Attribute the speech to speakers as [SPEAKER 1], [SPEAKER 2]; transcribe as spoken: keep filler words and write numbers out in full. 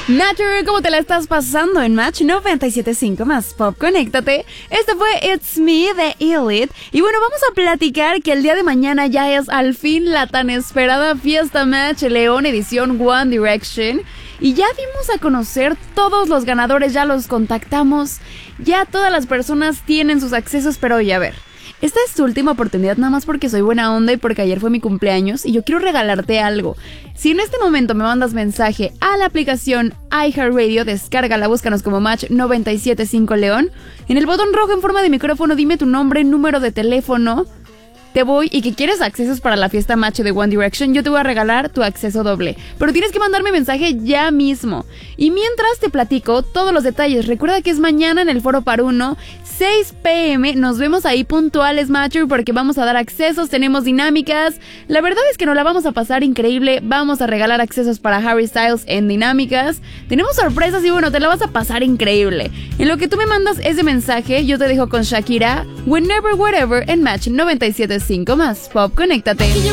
[SPEAKER 1] Nature, ¿cómo te la estás pasando en Match noventa y siete punto cinco más Pop? Conéctate. Este fue It's Me de Elite. Y bueno, vamos a platicar que el día de mañana ya es al fin la tan esperada Fiesta Match León edición One Direction. Y ya dimos a conocer todos los ganadores, ya los contactamos. Ya todas las personas tienen sus accesos, pero oye, a ver. Esta es tu última oportunidad nada más porque soy buena onda y porque ayer fue mi cumpleaños y yo quiero regalarte algo. Si en este momento me mandas mensaje a la aplicación iHeartRadio, descárgala, búscanos como Match noventa y siete punto cinco León. En el botón rojo en forma de micrófono dime tu nombre, número de teléfono. Te voy y que quieres accesos para la fiesta Match de One Direction, yo te voy a regalar tu acceso doble. Pero tienes que mandarme mensaje ya mismo. Y mientras te platico todos los detalles, recuerda que es mañana en el Foro Paruno, seis pe eme, nos vemos ahí puntuales, Matcher, porque vamos a dar accesos, tenemos dinámicas. La verdad es que nos la vamos a pasar increíble, vamos a regalar accesos para Harry Styles en dinámicas. Tenemos sorpresas y bueno, te la vas a pasar increíble. En lo que tú me mandas ese mensaje, yo te dejo con Shakira, Whenever, Wherever, en Match noventa y siete punto cinco más Pop. Conéctate.